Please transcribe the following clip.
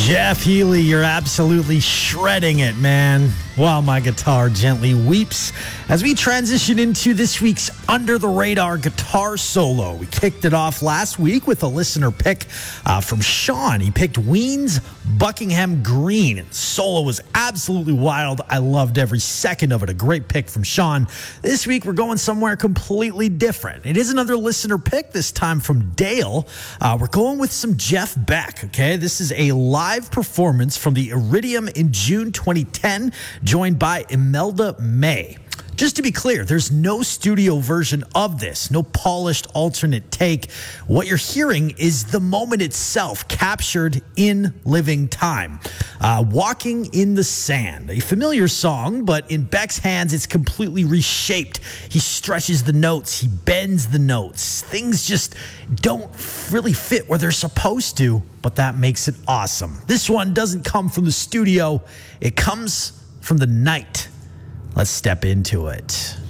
Jeff Healy, you're absolutely shredding it, man. While my guitar gently weeps as we transition into this week's Under the Radar guitar solo. We kicked it off last week with a listener pick from Sean. He picked Ween's Buckingham Green. And the solo was absolutely wild. I loved every second of it. A great pick from Sean. This week we're going somewhere completely different. It is another listener pick, this time from Dale. We're going with some Jeff Beck, okay? This is a live performance from the Iridium in June 2010, joined by Imelda May. Just to be clear, there's no studio version of this, no polished alternate take. What you're hearing is the moment itself, captured in living time. Walking in the Sand, a familiar song, but in Beck's hands, it's completely reshaped. He stretches the notes, he bends the notes. Things just don't really fit where they're supposed to, but that makes it awesome. This one doesn't come from the studio, it comes from the night. Let's step into it.